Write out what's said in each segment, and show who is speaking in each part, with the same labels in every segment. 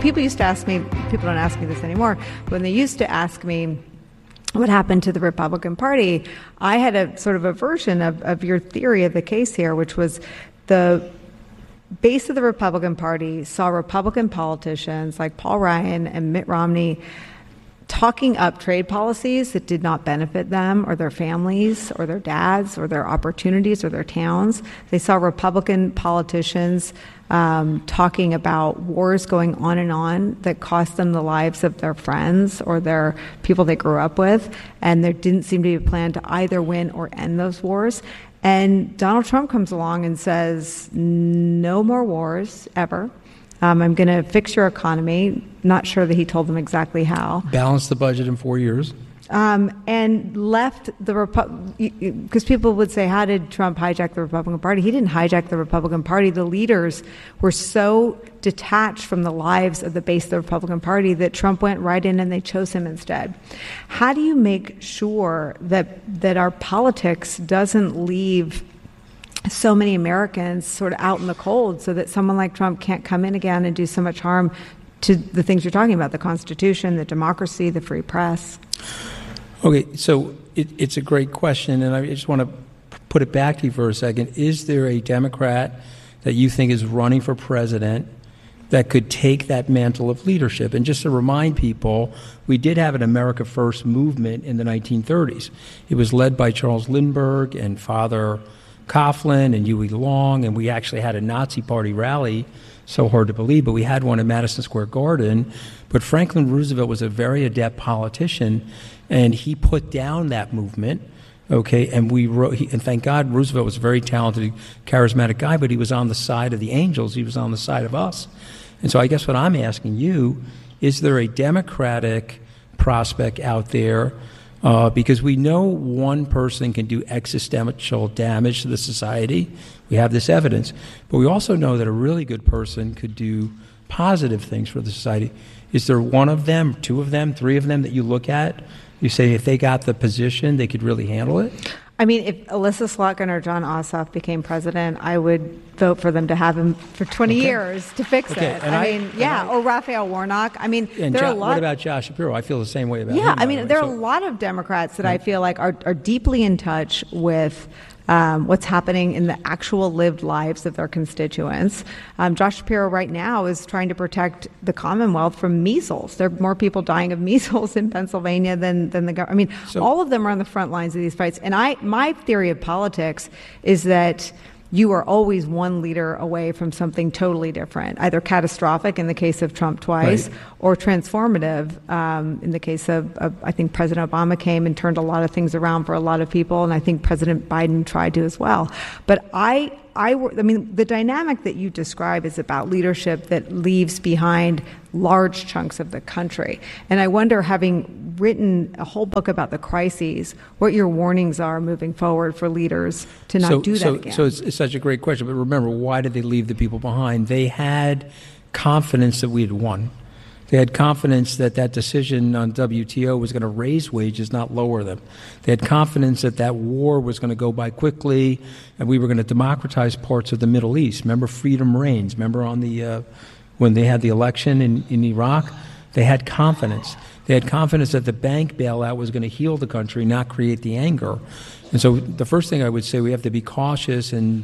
Speaker 1: people used to ask me, people don't ask me this anymore, but when they used to ask me what happened to the Republican Party, I had a sort of a version of your theory of the case here, which was the base of the Republican Party saw Republican politicians like Paul Ryan and Mitt Romney talking up trade policies that did not benefit them or their families or their dads or their opportunities or their towns. They saw Republican politicians talking about wars going on and on that cost them the lives of their friends or their people they grew up with, and there didn't seem to be a plan to either win or end those wars. And Donald Trump comes along and says, no more wars ever. I'm going to fix your economy. Not sure that he told them exactly how.
Speaker 2: Balance the budget in 4 years.
Speaker 1: And left because people would say, how did Trump hijack the Republican Party? He didn't hijack the Republican Party. The leaders were so detached from the lives of the base of the Republican Party that Trump went right in and they chose him instead. How do you make sure that our politics doesn't leave so many Americans sort of out in the cold so that someone like Trump can't come in again and do so much harm to the things you're talking about, the Constitution, the democracy, the free press?
Speaker 2: Okay, so it's a great question, and I just want to put it back to you for a second. Is there a Democrat that you think is running for president that could take that mantle of leadership? And just to remind people, we did have an America First movement in the 1930s. It was led by Charles Lindbergh and Father Coughlin and Huey Long, and we actually had a Nazi Party rally, so hard to believe, but we had one in Madison Square Garden. But Franklin Roosevelt was a very adept politician, and he put down that movement, okay, and and thank God Roosevelt was a very talented, charismatic guy, but he was on the side of the angels. He was on the side of us. And so I guess what I'm asking you, is there a Democratic prospect out there? Because we know one person can do existential damage to the society. We have this evidence. But we also know that a really good person could do positive things for the society. Is there one of them, two of them, three of them that you look at? You say if they got the position, they could really handle it?
Speaker 1: I mean, if Alyssa Slotkin or John Ossoff became president, I would vote for them to have him for 20 years to fix it. Or Raphael Warnock. I mean, there are a lot.
Speaker 2: What about Josh Shapiro? I feel the same way about him.
Speaker 1: Yeah, I mean, there are a lot of Democrats that I feel like are deeply in touch with what's happening in the actual lived lives of their constituents. Josh Shapiro right now is trying to protect the Commonwealth from measles. There are more people dying of measles in Pennsylvania than the government. I mean, all of them are on the front lines of these fights. And my theory of politics is that you are always one leader away from something totally different, either catastrophic in the case of Trump twice, right, or transformative in the case of I think President Obama came and turned a lot of things around for a lot of people, and I think President Biden tried to as well. But I mean, the dynamic that you describe is about leadership that leaves behind large chunks of the country. And I wonder, having written a whole book about the crises, what your warnings are moving forward for leaders to not do that again.
Speaker 2: So it's such a great question. But remember, why did they leave the people behind? They had confidence that we had won. They had confidence that that decision on WTO was going to raise wages, not lower them. They had confidence that that war was going to go by quickly, and we were going to democratize parts of the Middle East. Remember Freedom Reigns? Remember on the when they had the election in Iraq? They had confidence. They had confidence that the bank bailout was going to heal the country, not create the anger. And so the first thing I would say, we have to be cautious and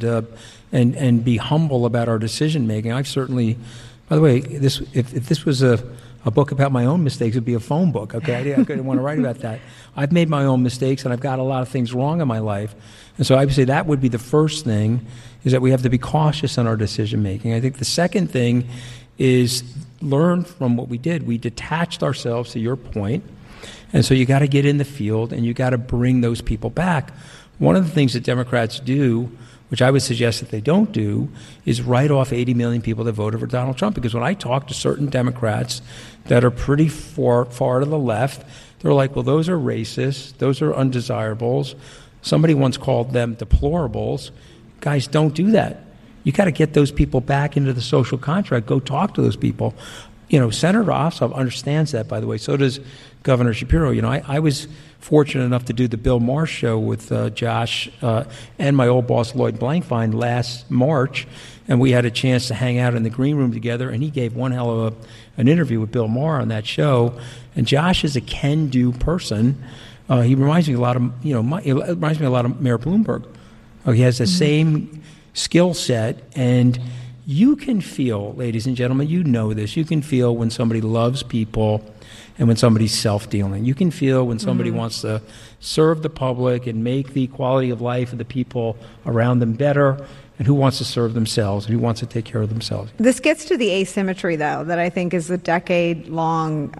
Speaker 2: be humble about our decision making. I've certainly. By the way, if this was a book about my own mistakes, it would be a phone book, okay? I didn't want to write about that. I've made my own mistakes, and I've got a lot of things wrong in my life. And so I would say that would be the first thing, is that we have to be cautious in our decision-making. I think the second thing is learn from what we did. We detached ourselves, to your point, and so you got to get in the field, and you got to bring those people back. One of the things that Democrats do, which I would suggest that they don't do, is write off 80 million people that voted for Donald Trump. Because when I talk to certain Democrats that are pretty far to the left, they're like, well, those are racist, those are undesirables. Somebody once called them deplorables. Guys, don't do that. You got to get those people back into the social contract. Go talk to those people. Senator Ossoff understands that, by the way. So does Governor Shapiro. I was fortunate enough to do the Bill Maher show with Josh and my old boss, Lloyd Blankfein, last March. And we had a chance to hang out in the green room together. And he gave one hell of an interview with Bill Maher on that show. And Josh is a can-do person. He reminds me a lot of, it reminds me a lot of Mayor Bloomberg. He has the same skill set, and you can feel, ladies and gentlemen, you know this, you can feel when somebody loves people and when somebody's self-dealing. You can feel when somebody wants to serve the public and make the quality of life of the people around them better, and who wants to serve themselves, and who wants to take care of themselves.
Speaker 1: This gets to the asymmetry, though, that I think is a decade-long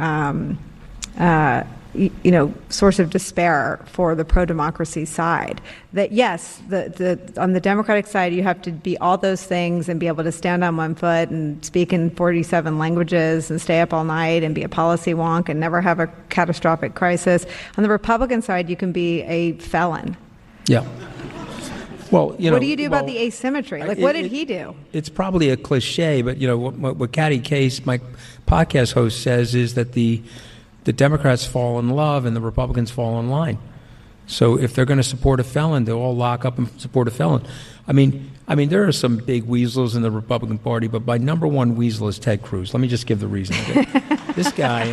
Speaker 1: source of despair for the pro-democracy side. That yes, on the Democratic side, you have to be all those things and be able to stand on one foot and speak in 47 languages and stay up all night and be a policy wonk and never have a catastrophic crisis. On the Republican side, you can be a felon.
Speaker 2: Yeah. Well,
Speaker 1: what do you do about the asymmetry? What did he do?
Speaker 2: It's probably a cliche, but what Katty Case, my podcast host, says is that the Democrats fall in love and the Republicans fall in line. So if they're going to support a felon, they'll all lock up and support a felon. I mean, there are some big weasels in the Republican Party, but my number one weasel is Ted Cruz. Let me just give the reason. This guy.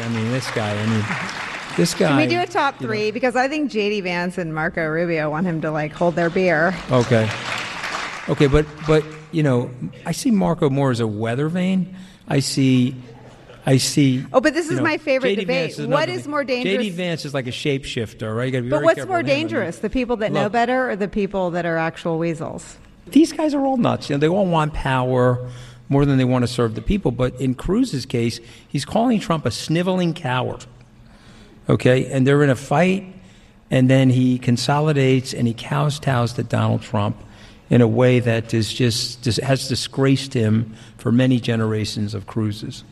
Speaker 1: Can we do a top three? Because I think J.D. Vance and Marco Rubio want him to hold their beer.
Speaker 2: Okay, but I see Marco more as a weather vane. I see.
Speaker 1: Oh, but this is my favorite debate. What is more dangerous?
Speaker 2: J.D. Vance is like a shapeshifter, right? You gotta be
Speaker 1: but
Speaker 2: very
Speaker 1: what's
Speaker 2: careful
Speaker 1: more dangerous, the people that know better or the people that are actual weasels?
Speaker 2: These guys are all nuts. They all want power more than they want to serve the people. But in Cruz's case, he's calling Trump a sniveling coward. Okay, and they're in a fight, and then he consolidates and he kowtows to Donald Trump in a way that is just has disgraced him for many generations of Cruzes.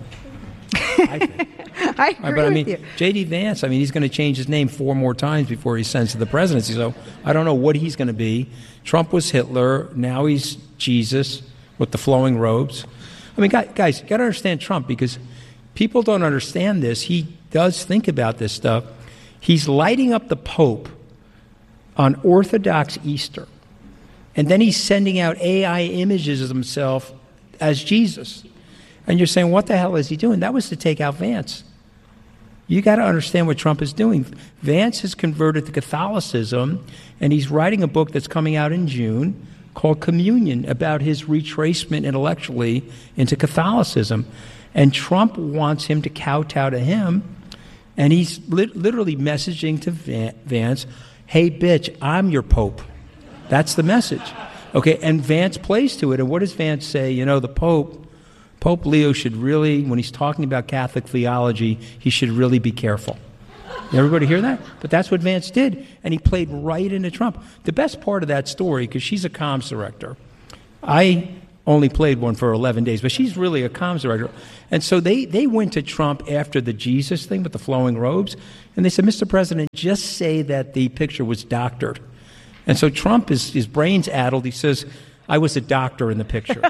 Speaker 2: I think.
Speaker 1: I agree with you.
Speaker 2: J.D. Vance, he's going to change his name 4 more times before he ascends to the presidency. So I don't know what he's going to be. Trump was Hitler. Now he's Jesus with the flowing robes. Guys, you got to understand Trump, because people don't understand this. He does think about this stuff. He's lighting up the Pope on Orthodox Easter. And then he's sending out AI images of himself as Jesus. And you're saying, what the hell is he doing? That was to take out Vance. You got to understand what Trump is doing. Vance has converted to Catholicism, and he's writing a book that's coming out in June called Communion, about his retracement intellectually into Catholicism. And Trump wants him to kowtow to him, and he's literally messaging to Vance, hey, bitch, I'm your Pope. That's the message. Okay, and Vance plays to it. And what does Vance say? The Pope Leo should really, when he's talking about Catholic theology, he should really be careful. Everybody hear that? But that's what Vance did, and he played right into Trump. The best part of that story, because she's a comms director, I only played one for 11 days, but she's really a comms director. And so they went to Trump after the Jesus thing with the flowing robes, and they said, Mr. President, just say that the picture was doctored. And so Trump, his brain's addled. He says, I was a doctor in the picture.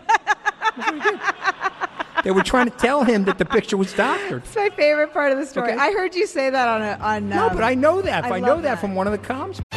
Speaker 2: They were trying to tell him that the picture was doctored.
Speaker 1: It's my favorite part of the story. Okay. I heard you say that on
Speaker 2: No, but I know that. I know that from one of the comms